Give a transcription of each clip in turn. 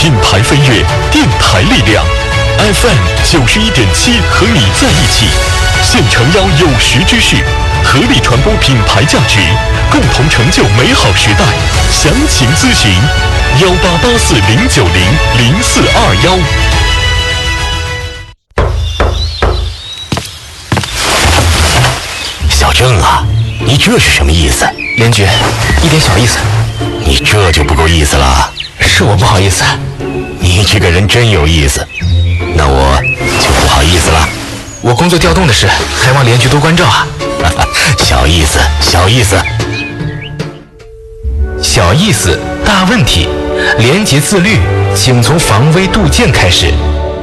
品牌飞跃，电台力量 FM 91.7和你在一起，现诚邀有识之士，合力传播品牌价值，共同成就美好时代。详情咨询188409000421。 小郑啊，你这是什么意思？ 连局，一点小意思。 你这就不够意思了。 是我不好意思。 你这个人真有意思，那我就不好意思了。 我工作调动的事，还望连局多关照啊。 小意思，小意思。 小意思，大问题。廉洁自律，请从防微杜渐开始。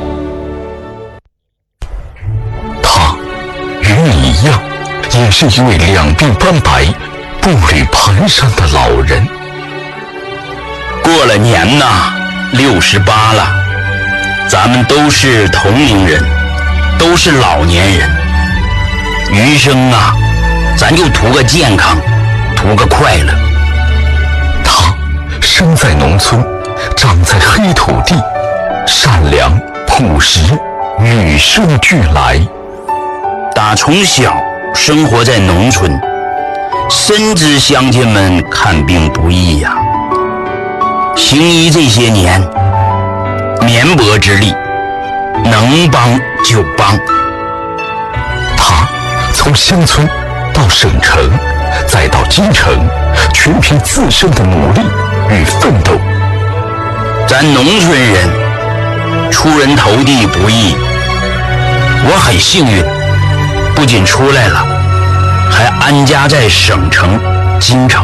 他与你一样，也是一位两鬓斑白、步履蹒跚的老人。 过了年呐，68了，咱们都是同龄人，都是老年人。余生啊，咱就图个健康，图个快乐。 他生在农村，长在黑土地，善良朴实，与生俱来。 打从小生活在农村，深知乡亲们看病不易呀。行医这些年，绵薄之力，能帮就帮。 他从乡村到省城，再到京城，全凭自身的努力与奋斗。 咱农村人出人头地不易，我很幸运，不仅出来了，还安家在省城京城。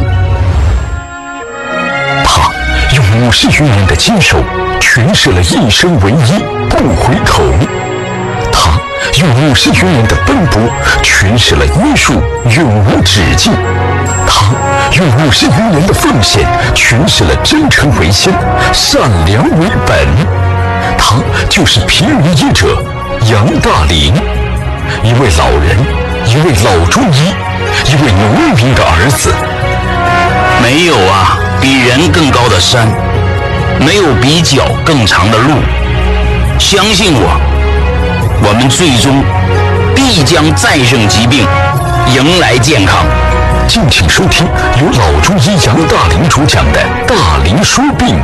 他用50余年的坚守，诠释了一生为一，不回头。他用50余年的奔波，诠释了医术永无止境。他用50余年的奉献，诠释了真诚为先，善良为本。他就是平民医者杨大林，一位老人，一位老中医，一位农民的儿子。 没有啊比人更高的山，没有比脚更长的路。相信我，我们最终必将战胜疾病，迎来健康。 敬请收听由老中医杨大林主讲的《大林说病》。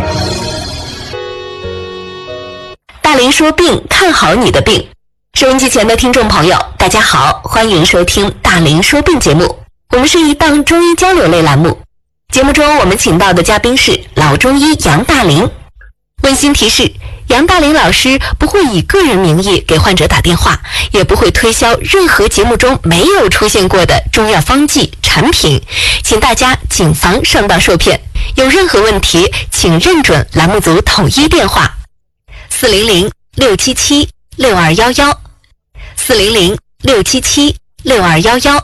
大林说病，看好你的病。收音机前的听众朋友，大家好，欢迎收听大林说病节目。我们是一档中医交流类栏目，节目中我们请到的嘉宾是老中医杨大林。温馨提示，杨大林老师不会以个人名义给患者打电话，也不会推销任何节目中没有出现过的中药方剂产品，请大家谨防上当受骗。有任何问题，请认准栏目组统一电话400-677-6211 400-677-6211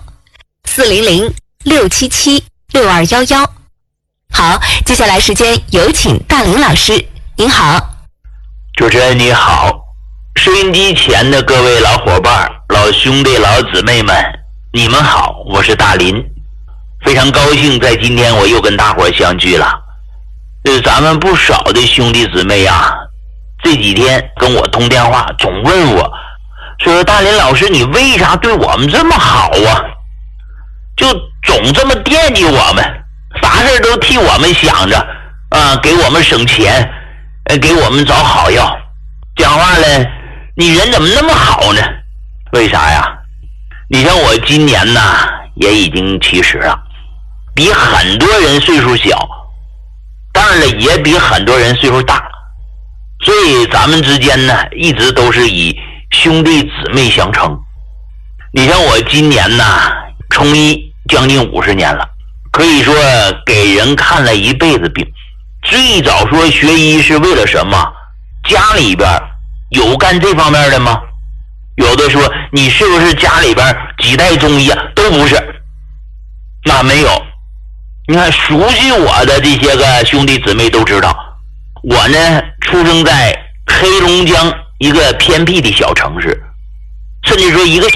400-677-6211。好，接下来时间有请大林老师。您好。 主持人你好，收音机前的各位老伙伴、老兄弟、老姊妹们，你们好，我是大林，非常高兴在今天我又跟大伙相聚了。咱们不少的兄弟姊妹啊，这几天跟我通电话，总问我说，大林老师你为啥对我们这么好啊，就总这么惦记我们，啥事都替我们想着啊，给我们省钱，给我们找好药。讲话了，你人怎么那么好呢？为啥呀？你像我今年呢也已经70了，比很多人岁数小，当然了也比很多人岁数大，所以咱们之间呢一直都是以兄弟姊妹相称。你像我今年呢从医将近50年了，可以说给人看了一辈子病。最早说学医是为了什么？家里边有干这方面的吗？有的说你是不是家里边几代中医啊？都不是，那没有。你看熟悉我的这些个兄弟姊妹都知道，我呢出生在黑龙江一个偏僻的小城市，甚至说一个